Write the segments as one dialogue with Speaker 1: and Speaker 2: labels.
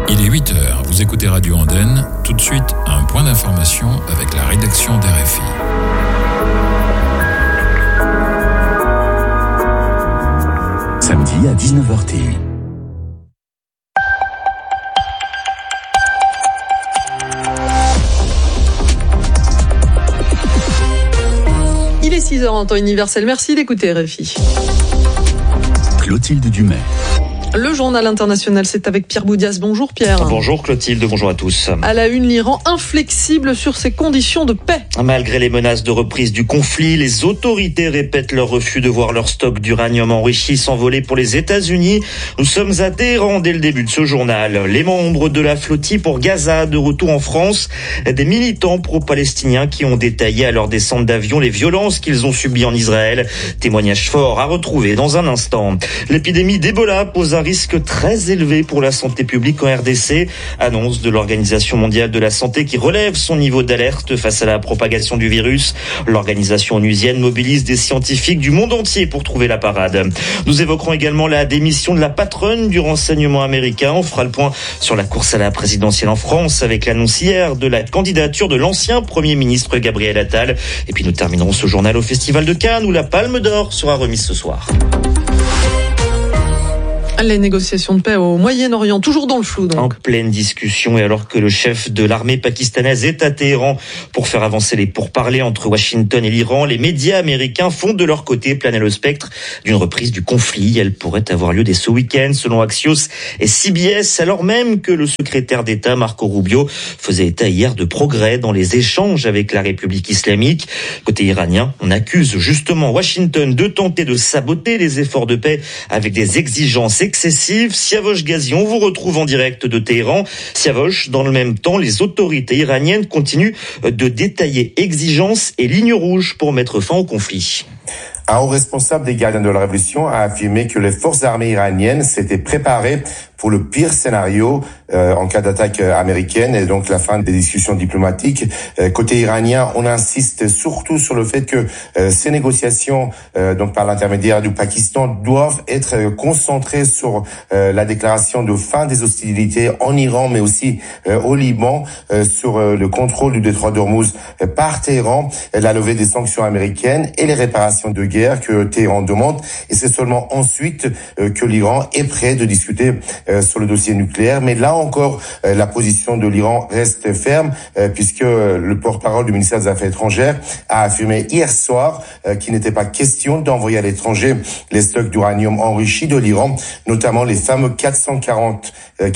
Speaker 1: Il est 8h, vous écoutez Radio Andenne. Tout de suite, un point d'information avec la rédaction d'RFI.
Speaker 2: Samedi à 19h.
Speaker 3: Il est 6h en temps universel. Merci d'écouter RFI.
Speaker 2: Clotilde Dumais.
Speaker 3: Le journal international, c'est avec Pierre Boudias. Bonjour Pierre.
Speaker 4: Bonjour Clotilde, bonjour à tous.
Speaker 3: À la une, l'Iran inflexible sur ses conditions de paix.
Speaker 4: Malgré les menaces de reprise du conflit, les autorités répètent leur refus de voir leur stock d'uranium enrichi s'envoler pour les États-Unis. Nous sommes à Téhéran dès le début de ce journal. Les membres de la flottille pour Gaza de retour en France. Des militants pro-palestiniens qui ont détaillé à leur descente d'avion les violences qu'ils ont subies en Israël. Témoignage fort à retrouver dans un instant. L'épidémie d'Ebola pose un risque très élevé pour la santé publique en RDC. Annonce de l'Organisation mondiale de la santé qui relève son niveau d'alerte face à la propagation du virus. L'organisation onusienne mobilise des scientifiques du monde entier pour trouver la parade. Nous évoquerons également la démission de la patronne du renseignement américain. On fera le point sur la course à la présidentielle en France avec l'annonce hier de la candidature de l'ancien Premier ministre Gabriel Attal. Et puis nous terminerons ce journal au Festival de Cannes où la Palme d'Or sera remise ce soir.
Speaker 3: Les négociations de paix au Moyen-Orient, toujours dans le flou donc.
Speaker 4: En pleine discussion et alors que le chef de l'armée pakistanaise est à Téhéran pour faire avancer les pourparlers entre Washington et l'Iran, les médias américains font de leur côté planer le spectre d'une reprise du conflit. Elle pourrait avoir lieu dès ce week-end selon Axios et CBS, alors même que le secrétaire d'État Marco Rubio faisait état hier de progrès dans les échanges avec la République islamique. Côté iranien, on accuse justement Washington de tenter de saboter les efforts de paix avec des exigences excessive. Siavosh Ghazi, on vous retrouve en direct de Téhéran. Siavosh, dans le même temps, les autorités iraniennes continuent de détailler exigences et lignes rouges pour mettre fin au conflit.
Speaker 5: Un haut responsable des gardiens de la révolution a affirmé que les forces armées iraniennes s'étaient préparées pour le pire scénario en cas d'attaque américaine et donc la fin des discussions diplomatiques. Côté iranien, on insiste surtout sur le fait que ces négociations, donc par l'intermédiaire du Pakistan, doivent être concentrées sur la déclaration de fin des hostilités en Iran, mais aussi au Liban, sur le contrôle du détroit d'Ormuz par Téhéran, la levée des sanctions américaines et les réparations de guerre que Téhéran demande. Et c'est seulement ensuite que l'Iran est prêt de discuter sur le dossier nucléaire. Mais là encore, la position de l'Iran reste ferme puisque le porte-parole du ministère des Affaires étrangères a affirmé hier soir qu'il n'était pas question d'envoyer à l'étranger les stocks d'uranium enrichi de l'Iran, notamment les fameux 440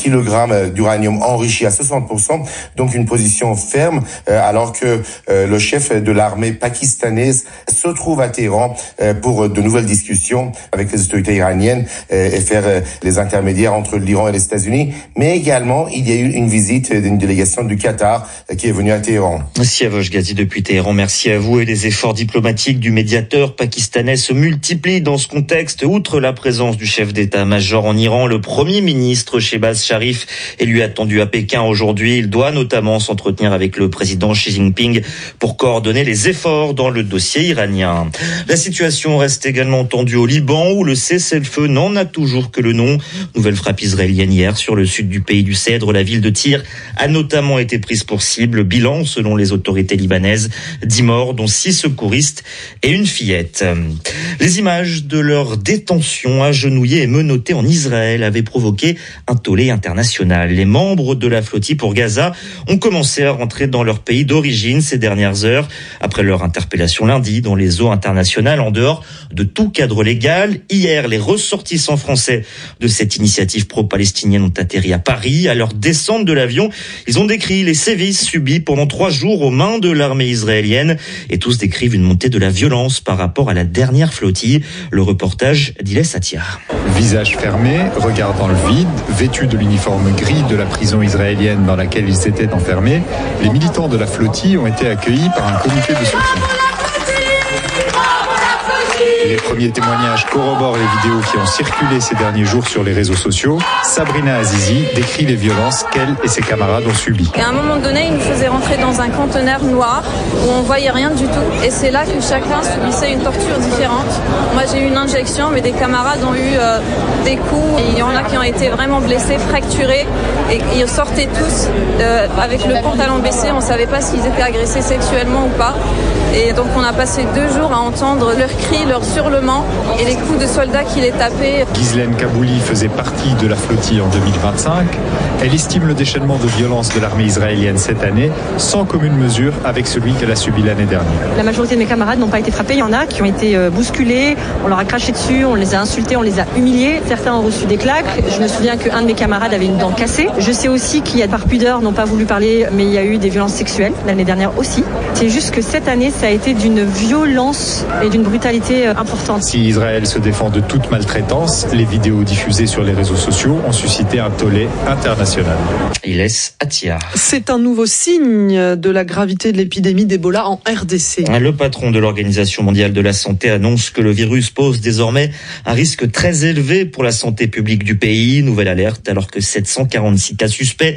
Speaker 5: kg d'uranium enrichi à 60%. Donc une position ferme alors que le chef de l'armée pakistanaise se trouve à Téhéran pour de nouvelles discussions avec les autorités iraniennes et faire les intermédiaires entre l'Iran et les États-Unis, mais également il y a eu une visite d'une délégation du Qatar qui est venue à Téhéran.
Speaker 4: Siavosh Ghazi depuis Téhéran, merci à vous. Et les efforts diplomatiques du médiateur pakistanais se multiplient dans ce contexte. Outre la présence du chef d'état-major en Iran, le Premier ministre Shehbaz Sharif est lui attendu à Pékin aujourd'hui. Il doit notamment s'entretenir avec le président Xi Jinping pour coordonner les efforts dans le dossier iranien. La situation reste également tendue au Liban où le cessez-le-feu n'en a toujours que le nom. Nouvelle frappe israélienne hier sur le sud du pays du Cèdre. La ville de Tyr a notamment été prise pour cible. Bilan, selon les autorités libanaises, 10 morts, dont 6 secouristes et une fillette. Les images de leur détention agenouillée et menottée en Israël avaient provoqué un tollé international. Les membres de la flottille pour Gaza ont commencé à rentrer dans leur pays d'origine ces dernières heures, après leur interpellation lundi dans les eaux internationales en dehors de tout cadre légal. Hier, les ressortissants français de cette initiative pro-palestinienne ont atterri à Paris. À leur descente de l'avion, ils ont décrit les sévices subis pendant 3 jours aux mains de l'armée israélienne et tous décrivent une montée de la violence par rapport à la dernière flottille. Le reportage d'Iles Attia.
Speaker 6: Visage fermé, regard dans le vide, vêtus de l'uniforme gris de la prison israélienne dans laquelle ils s'étaient enfermés, les militants de la flottille ont été accueillis par un comité de soutien. Les premiers témoignages corroborent les vidéos qui ont circulé ces derniers jours sur les réseaux sociaux. Sabrina Azizi décrit les violences qu'elle et ses camarades ont subies.
Speaker 7: Et à un moment donné, ils nous faisaient rentrer dans un conteneur noir où on voyait rien du tout. Et c'est là que chacun subissait une torture différente. Moi, j'ai eu une injection, mais des camarades ont eu des coups. Il y en a qui ont été vraiment blessés, fracturés, et ils sortaient tous avec le pantalon baissé. On ne savait pas s'ils étaient agressés sexuellement ou pas. Et donc on a passé 2 jours à entendre leurs cris, leurs hurlements et les coups de soldats qui les tapaient.
Speaker 6: Ghislaine Kabouli faisait partie de la flottille en 2025. Elle estime le déchaînement de violence de l'armée israélienne cette année sans commune mesure avec celui qu'elle a subi l'année dernière.
Speaker 2: La majorité de mes camarades n'ont pas été frappés. Il y en a qui ont été bousculés, on leur a craché dessus, on les a insultés, on les a humiliés. Certains ont reçu des claques. Je me souviens qu'un de mes camarades avait une dent cassée. Je sais aussi qu'il y a par pudeur, n'ont pas voulu parler, mais il y a eu des violences sexuelles l'année dernière aussi. C'est juste que cette année, ça a été d'une violence et d'une brutalité importante.
Speaker 6: Si Israël se défend de toute maltraitance, les vidéos diffusées sur les réseaux sociaux ont suscité un tollé international.
Speaker 4: Ilyes Atia.
Speaker 3: C'est un nouveau signe de la gravité de l'épidémie d'Ebola en RDC.
Speaker 4: Le patron de l'Organisation mondiale de la santé annonce que le virus pose désormais un risque très élevé pour la santé publique du pays. Nouvelle alerte alors que 746 cas suspects,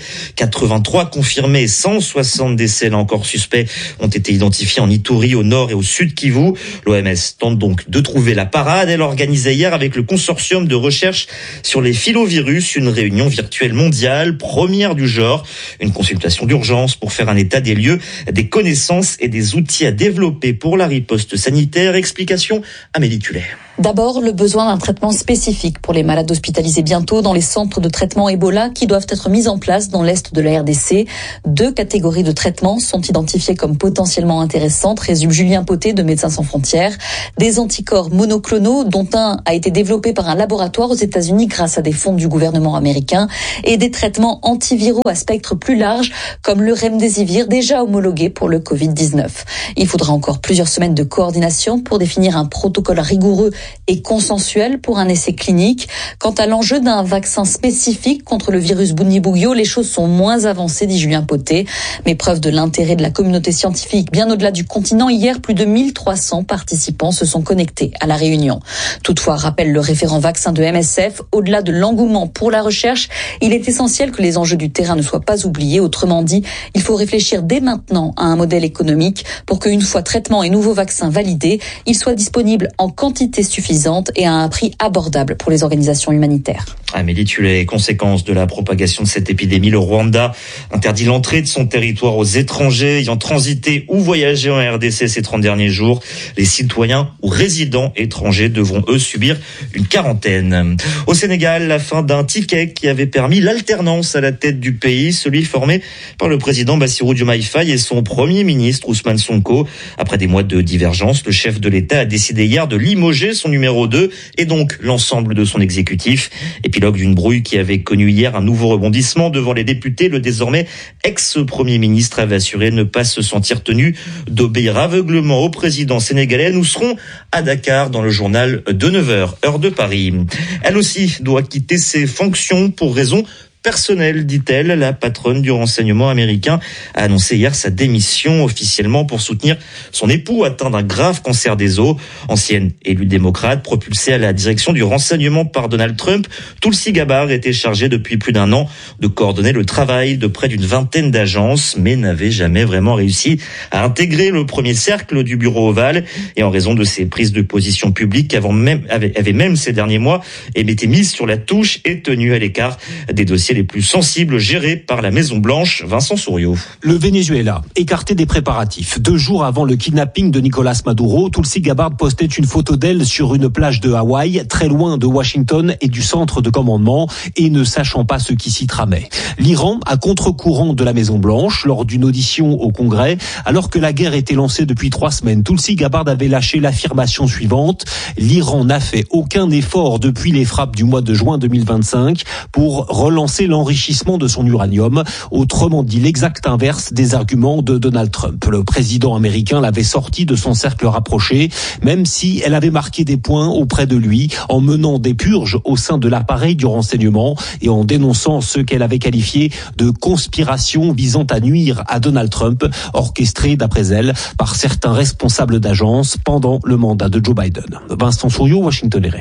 Speaker 4: 83 confirmés, 160 décès là encore suspects ont été identifiés en Ituri, au nord et au sud Kivu. L'OMS tente donc de trouver la parade. Elle organisait hier avec le consortium de recherche sur les filovirus une réunion virtuelle mondiale, première du genre, une consultation d'urgence pour faire un état des lieux, des connaissances et des outils à développer pour la riposte sanitaire. Explication Amélie Tulet.
Speaker 8: D'abord, le besoin d'un traitement spécifique pour les malades hospitalisés bientôt dans les centres de traitement Ebola qui doivent être mis en place dans l'est de la RDC. 2 catégories de traitements sont identifiées comme potentiellement intéressantes, résume Julien Poté de Médecins sans frontières. Des anticorps monoclonaux, dont un a été développé par un laboratoire aux États-Unis grâce à des fonds du gouvernement américain, et des traitements antiviraux à spectre plus large, comme le Remdesivir, déjà homologué pour le Covid-19. Il faudra encore plusieurs semaines de coordination pour définir un protocole rigoureux et consensuel pour un essai clinique. Quant à l'enjeu d'un vaccin spécifique contre le virus Bundibugyo, les choses sont moins avancées, dit Julien Poté. Mais preuve de l'intérêt de la communauté scientifique bien au-delà du continent, hier, plus de 1300 participants se sont connectés à la réunion. Toutefois, rappelle le référent vaccin de MSF, au-delà de l'engouement pour la recherche, il est essentiel que les enjeux du terrain ne soient pas oubliés. Autrement dit, il faut réfléchir dès maintenant à un modèle économique pour qu'une fois traitement et nouveaux vaccins validés, ils soient disponibles en quantité suffisante et à un prix abordable pour les organisations humanitaires.
Speaker 4: Amélie Tulet, conséquence de la propagation de cette épidémie, le Rwanda interdit l'entrée de son territoire aux étrangers ayant transité ou voyagé en RDC ces 30 derniers jours. Les citoyens ou résidents étrangers devront, eux, subir une quarantaine. Au Sénégal, la fin d'un ticket qui avait permis l'alternance à la tête du pays, celui formé par le président Bassirou Diomaye Faye et son premier ministre Ousmane Sonko. Après des mois de divergence, le chef de l'État a décidé hier de limoger son numéro 2 et donc l'ensemble de son exécutif. Épilogue d'une brouille qui avait connu hier un nouveau rebondissement devant les députés. Le désormais ex-premier ministre avait assuré ne pas se sentir tenu d'obéir aveuglement au président sénégalais. Nous serons à Dakar dans le journal de 9h, heure de Paris. Elle aussi doit quitter ses fonctions pour raison personnel, dit-elle. La patronne du renseignement américain a annoncé hier sa démission officiellement pour soutenir son époux atteint d'un grave cancer des os. Ancienne élue démocrate, propulsée à la direction du renseignement par Donald Trump, Tulsi Gabbard était chargée depuis plus d'1 an de coordonner le travail de près d'une vingtaine d'agences, mais n'avait jamais vraiment réussi à intégrer le premier cercle du bureau ovale. Et en raison de ses prises de position publiques, avait même ces derniers mois été mise sur la touche et tenue à l'écart des dossiers les plus sensibles gérés par la Maison-Blanche. Vincent Souriau.
Speaker 9: Le Venezuela, écarté des préparatifs. 2 jours avant le kidnapping de Nicolas Maduro, Tulsi Gabbard postait une photo d'elle sur une plage de Hawaï, très loin de Washington et du centre de commandement, et ne sachant pas ce qui s'y tramait. L'Iran, à contre-courant de la Maison-Blanche, lors d'une audition au Congrès, alors que la guerre était lancée depuis 3 semaines, Tulsi Gabbard avait lâché l'affirmation suivante: l'Iran n'a fait aucun effort depuis les frappes du mois de juin 2025 pour relancer l'enrichissement de son uranium. Autrement dit, l'exact inverse des arguments de Donald Trump. Le président américain l'avait sorti de son cercle rapproché, même si elle avait marqué des points auprès de lui en menant des purges au sein de l'appareil du renseignement et en dénonçant ce qu'elle avait qualifié de conspiration visant à nuire à Donald Trump, orchestrée, d'après elle, par certains responsables d'agences pendant le mandat de Joe Biden. Vincent Souriau, Washington, RFI.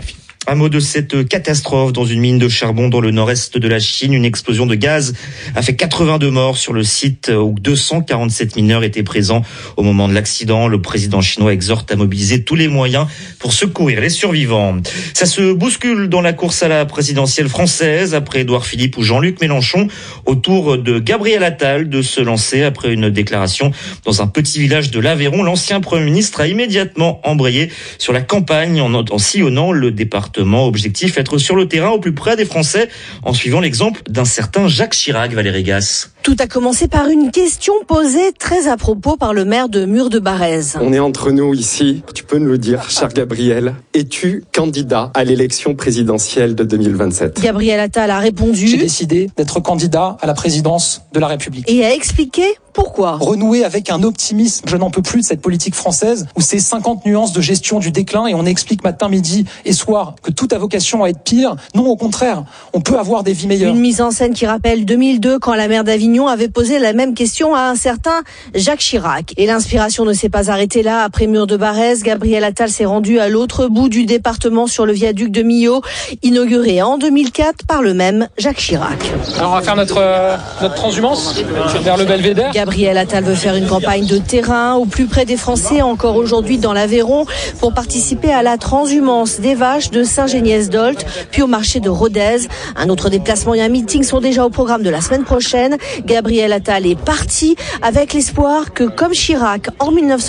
Speaker 4: Un mot de cette catastrophe dans une mine de charbon dans le nord-est de la Chine. Une explosion de gaz a fait 82 morts sur le site où 247 mineurs étaient présents au moment de l'accident. Le président chinois exhorte à mobiliser tous les moyens pour secourir les survivants. Ça se bouscule dans la course à la présidentielle française après Édouard Philippe ou Jean-Luc Mélenchon. Au tour de Gabriel Attal de se lancer après une déclaration dans un petit village de l'Aveyron. L'ancien Premier ministre a immédiatement embrayé sur la campagne en sillonnant le département. Objectif, être sur le terrain au plus près des Français en suivant l'exemple d'un certain Jacques Chirac. Valérie Gasse.
Speaker 10: Tout a commencé par une question posée très à propos par le maire de Mur-de-Barrez.
Speaker 11: On est entre nous ici, tu peux nous le dire, cher Gabriel. Es-tu candidat à l'élection présidentielle de 2027 ?
Speaker 10: Gabriel Attal a répondu.
Speaker 12: J'ai décidé d'être candidat à la présidence de la République.
Speaker 10: Et a expliqué pourquoi.
Speaker 12: Renouer avec un optimisme. Je n'en peux plus de cette politique française où c'est 50 nuances de gestion du déclin et on explique matin, midi et soir que tout a vocation à être pire. Non, au contraire, on peut avoir des vies meilleures.
Speaker 10: Une mise en scène qui rappelle 2002 quand la maire d'Avignon avait posé la même question à un certain Jacques Chirac. Et l'inspiration ne s'est pas arrêtée là. Après Mur-de-Barrez, Gabriel Attal s'est rendu à l'autre bout du département sur le viaduc de Millau, inauguré en 2004 par le même Jacques Chirac.
Speaker 12: Alors on va faire notre transhumance vers le Belvédère.
Speaker 10: Gabriel Attal veut faire une campagne de terrain au plus près des Français, encore aujourd'hui dans l'Aveyron, pour participer à la transhumance des vaches de Saint-Géniès-d'Olt, puis au marché de Rodez. Un autre déplacement et un meeting sont déjà au programme de la semaine prochaine. Gabriel Attal est parti avec l'espoir que, comme Chirac en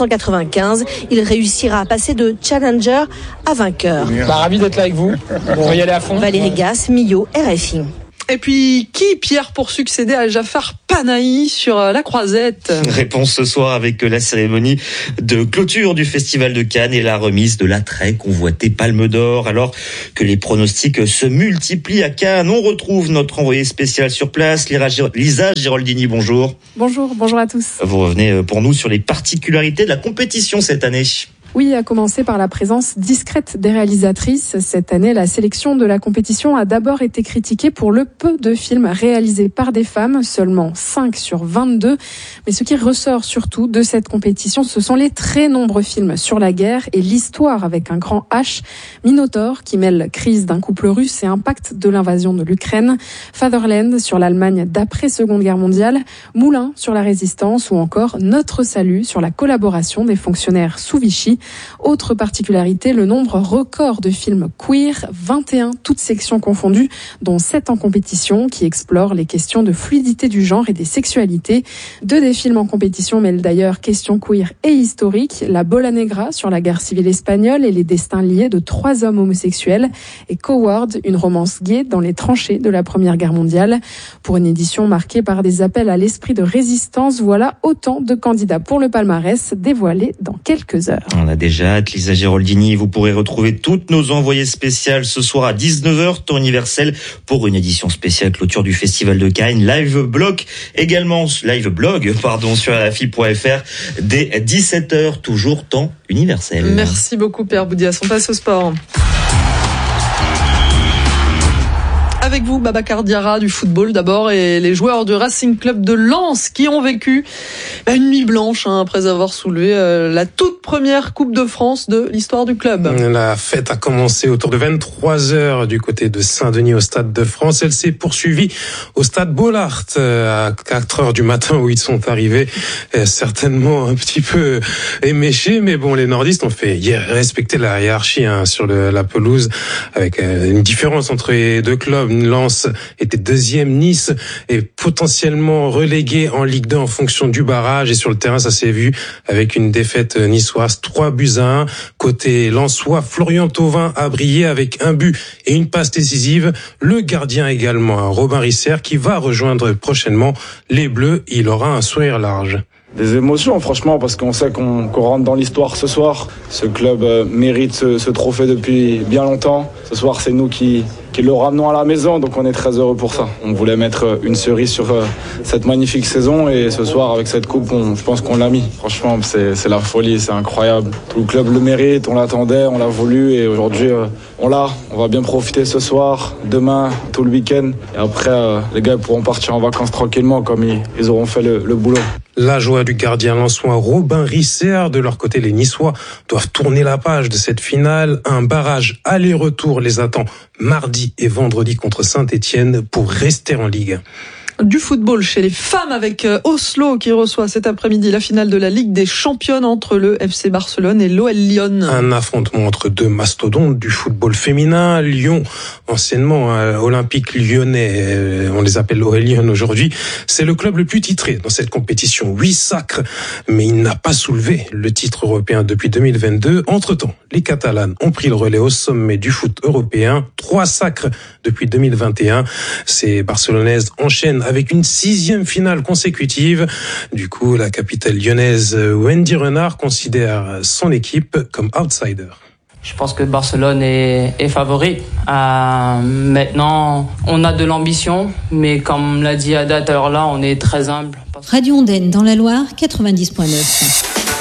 Speaker 10: 1995, il réussira à passer de challenger à vainqueur.
Speaker 12: Ravi d'être là avec vous. On va y aller à fond.
Speaker 10: Valérie Gasse, Millau, RFI.
Speaker 3: Et puis, qui, Pierre, pour succéder à Jafar Panahi sur la Croisette ?
Speaker 4: Réponse ce soir avec la cérémonie de clôture du Festival de Cannes et la remise de la très convoitée Palme d'Or. Alors que les pronostics se multiplient à Cannes, on retrouve notre envoyé spécial sur place, Lisa Giraldini. Bonjour.
Speaker 13: Bonjour à tous.
Speaker 4: Vous revenez pour nous sur les particularités de la compétition cette année.
Speaker 13: Oui, à commencer par la présence discrète des réalisatrices. Cette année, la sélection de la compétition a d'abord été critiquée pour le peu de films réalisés par des femmes, seulement 5 sur 22. Mais ce qui ressort surtout de cette compétition, ce sont les très nombreux films sur la guerre et l'histoire avec un grand H. Minotaur, qui mêle crise d'un couple russe et impact de l'invasion de l'Ukraine. Fatherland, sur l'Allemagne d'après Seconde Guerre mondiale. Moulin, sur la résistance, ou encore Notre salut, sur la collaboration des fonctionnaires sous Vichy. Autre particularité, le nombre record de films queer, 21 toutes sections confondues, dont 7 en compétition, qui explorent les questions de fluidité du genre et des sexualités. 2 des films en compétition mêlent d'ailleurs questions queer et historiques, La Bola Negra sur la guerre civile espagnole et les destins liés de 3 hommes homosexuels, et Coward, une romance gay dans les tranchées de la Première Guerre mondiale. Pour une édition marquée par des appels à l'esprit de résistance, voilà autant de candidats pour le palmarès dévoilés dans quelques heures.
Speaker 4: On a déjà hâte, Lisa Giraldini. Vous pourrez retrouver toutes nos envoyées spéciales ce soir à 19h, temps universel, pour une édition spéciale clôture du Festival de Cannes. Live blog sur RFI.fr dès 17h, toujours temps universel.
Speaker 3: Merci beaucoup, Pierre Boudias. On passe au sport. Avec vous, Babacar Diarra du football d'abord et les joueurs du Racing Club de Lens qui ont vécu une nuit blanche après avoir soulevé la toute première Coupe de France de l'histoire du club.
Speaker 14: La fête a commencé autour de 23h du côté de Saint-Denis au Stade de France. Elle s'est poursuivie au Stade Bollaert à 4h du matin où ils sont arrivés, certainement un petit peu éméchés, mais bon, les nordistes ont fait respecter la hiérarchie sur la pelouse avec une différence entre les deux clubs. Lens était deuxième, Nice est potentiellement relégué en Ligue 2 en fonction du barrage et sur le terrain ça s'est vu avec une défaite niçoise 3-1. Côté lensois, Florian Thauvin a brillé avec un but et une passe décisive. Le gardien également, Robin Risser, qui va rejoindre prochainement les Bleus. Il aura un sourire large.
Speaker 15: Des émotions, franchement, parce qu'on sait qu'on rentre dans l'histoire ce soir. Ce club mérite ce trophée depuis bien longtemps. Ce soir, c'est nous qui le ramenons à la maison, donc on est très heureux pour ça. On voulait mettre une cerise sur cette magnifique saison et ce soir, avec cette coupe, je pense qu'on l'a mis. Franchement, c'est la folie, c'est incroyable. Tout le club le mérite, on l'attendait, on l'a voulu et aujourd'hui, on l'a. On va bien profiter ce soir, demain, tout le week-end. Et après, les gars pourront partir en vacances tranquillement comme ils auront fait le boulot.
Speaker 14: La joie du gardien lensois Robin Risser. De leur côté, les Niçois doivent tourner la page de cette finale. Un barrage aller-retour les attend mardi et vendredi contre Saint-Étienne pour rester en Ligue 1.
Speaker 3: Du football chez les femmes avec Oslo qui reçoit cet après-midi la finale de la Ligue des Championnes entre le FC Barcelone et l'OL Lyon.
Speaker 14: Un affrontement entre deux mastodontes du football féminin. Lyon, anciennement olympique lyonnais, on les appelle l'OL Lyon aujourd'hui, c'est le club le plus titré dans cette compétition. 8 sacres, mais il n'a pas soulevé le titre européen depuis 2022. Entre-temps, les Catalanes ont pris le relais au sommet du foot européen. 3 sacres depuis 2021. Ces Barcelonaises enchaînent avec une 6e finale consécutive. Du coup, la capitale lyonnaise Wendy Renard considère son équipe comme outsider.
Speaker 16: Je pense que Barcelone est favori. Maintenant, on a de l'ambition, mais comme l'a dit Ada tout à l'heure là, on est très humble.
Speaker 17: Radio Ondaine dans la Loire, 90.9.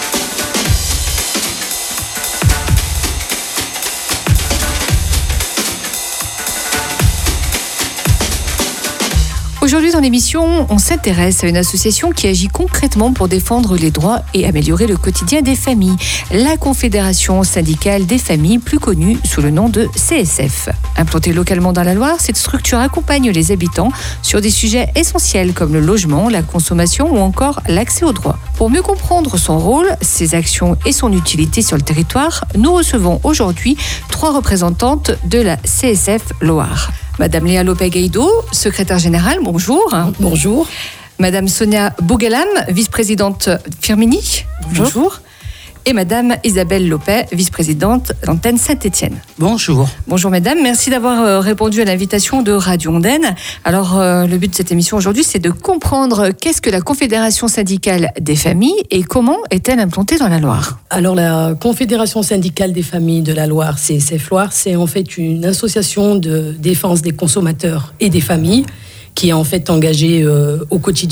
Speaker 18: Aujourd'hui dans l'émission, on s'intéresse à une association qui agit concrètement pour défendre les droits et améliorer le quotidien des familles. La Confédération syndicale des familles, plus connue sous le nom de CSF. Implantée localement dans la Loire, cette structure accompagne les habitants sur des sujets essentiels comme le logement, la consommation ou encore l'accès aux droits. Pour mieux comprendre son rôle, ses actions et son utilité sur le territoire, nous recevons aujourd'hui 3 représentantes de la CSF Loire. Madame Léa Lopez-Gaïdo, secrétaire générale, bonjour.
Speaker 19: Bonjour.
Speaker 18: Madame Sonia Bougalam, vice-présidente Firmini, bonjour. Et Madame Isabelle Lopez, vice-présidente d'Antenne Saint-Étienne.
Speaker 19: Bonjour.
Speaker 18: Bonjour Mesdames, merci d'avoir répondu à l'invitation de Radio Ondaine. Alors le but de cette émission aujourd'hui, c'est de comprendre qu'est-ce que la Confédération syndicale des familles et comment est-elle implantée dans la Loire.
Speaker 19: Alors la Confédération syndicale des familles de la Loire, CSF Loire, c'est en fait une association de défense des consommateurs et des familles qui est en fait engagée au quotidien